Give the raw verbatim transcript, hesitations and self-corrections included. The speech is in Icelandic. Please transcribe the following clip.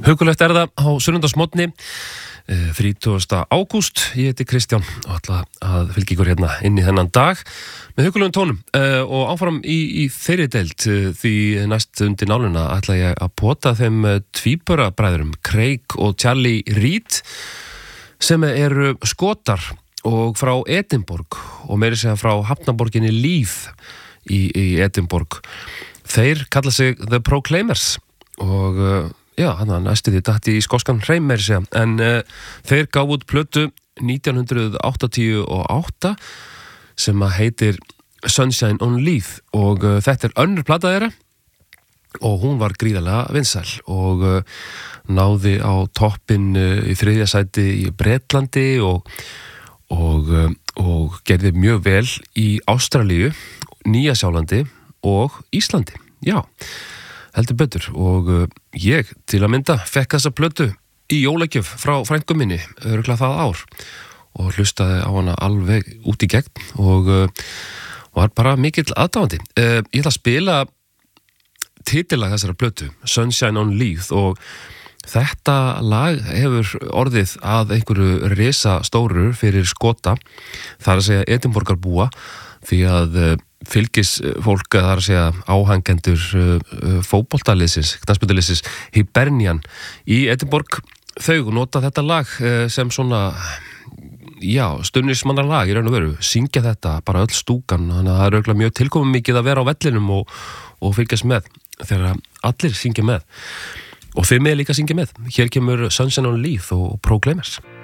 Hugulegt er það á sunnudagsmorgni, þrítugasta ágúst. Ég heiti Kristján og ætla að fylgja ykkur hérna inn í þennan dag með hugulegum tónum og áfram í, í þeirri deild, því næst undir náluna ætla ég að pota þeim tvíburabræðurum Craig og Charlie Reid sem eru Skotar og frá Edinborg og meira segja frá hafnaborginni Leith í, í Edinborg. Þeir kalla sig The Proclaimers og já, hann að næstu því dætti í skoskan hreim meira segja, en uh, þeir gáfu út plötu nítján hundruð áttatíu og átta sem að heitir Sunshine on Leith og uh, þetta er önnur plata þeirra og hún var gríðarlega vinsæl og uh, náði á toppinn uh, í þriðja sæti í Bretlandi og, og, uh, og gerði mjög vel í Ástralíu, Nýja-Sjálandi og Íslandi, já heldur betur og uh, ég til að mynda fekk þessa plötu í jólagjöf frá frænku minni örugglega það ár og hlustaði á hana alveg út í gegn og uh, var bara mikill aðdáandi. Uh, ég ætla að spila titilag þessara plötu, Sunshine on Leith, og þetta lag hefur orðið að einhverju risastóru fyrir Skota, það er að segja Edinborgarbúa, því að uh, fylgis fólk að það er að segja áhangendur uh, fótboltaliðsins, knattspyrnuliðsins Hibernian í Edinborg, þau nota þetta lag uh, sem svona já, stuðningsmannalag í raun og veru, syngja þetta bara öll stúkan, þannig að það er örugglega mjög tilkomið mikið að vera á vellinum og, og fylgjast með þegar allir syngja með og þeir með líka syngja með. Hér kemur Sunshine on Leith og Proclaimers.